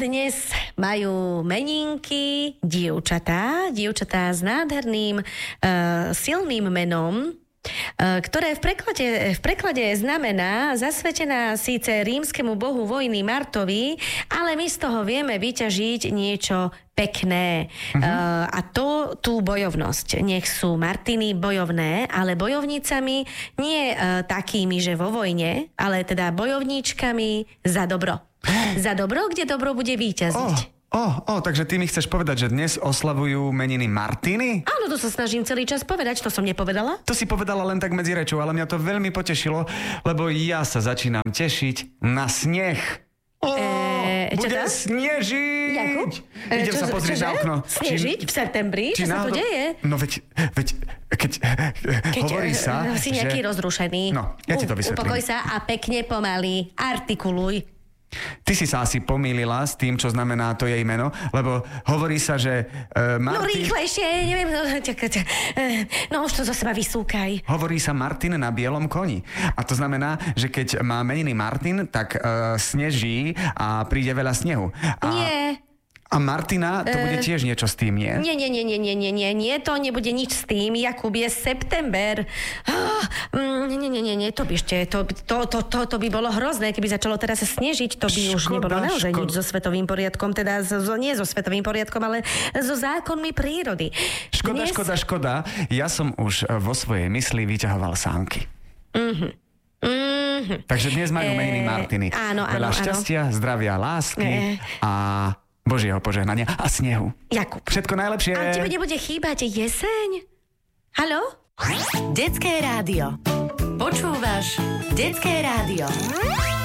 dnes majú meninky dievčatá s nádherným, silným menom, ktoré v preklade znamená zasvetená síce rímskemu bohu vojny Martovi, ale my z toho vieme vyťažiť niečo pekné. A to tú bojovnosť. Nech sú Martiny bojovné, ale bojovnicami nie takými, že vo vojne, ale teda bojovníčkami za dobro. Za dobro, kde dobro bude víťaziť. Takže ty mi chceš povedať, že dnes oslavujú meniny Martiny? Áno, to sa snažím celý čas povedať, to som nepovedala. To si povedala len tak medzi rečou, ale mňa to veľmi potešilo, lebo ja sa začínam tešiť na sneh. Bude snežiť! Jakub? Idem sa pozrieť na okno. Snežiť v septembri? Čo sa to deje? No veď keď hovorí sa, si nejaký rozrušený. No, ja ti to vysvetlím. Upokoj sa a pekne pomaly artikuluj. Ty si sa asi pomýlila s tým, čo znamená to jej meno, lebo hovorí sa, že Martin... No rýchlejšie, neviem, no už to zo seba vysúkaj. Hovorí sa Martin na bielom koni. A to znamená, že keď má meniny Martin, tak sneží a príde veľa snehu. Nie. A Martina, to bude tiež niečo s tým, nie? Nie, to nebude nič s tým. Jakub, je september. Nie, to by ešte, to by bolo hrozné, keby začalo teraz snežiť, to by už nebolo naozaj nič so svetovým poriadkom, teda nie so svetovým poriadkom, ale so zákonmi prírody. Škoda. Ja som už vo svojej mysli vyťahoval sánky. Takže dnes majú meniny Martiny. Áno. Veľa šťastia, zdravia, lásky a Božieho požehnania a snehu. Jakub. Všetko najlepšie. A tebe nebude chýbať jeseň? Haló? Detské rádio. Počúvaš Detské rádio.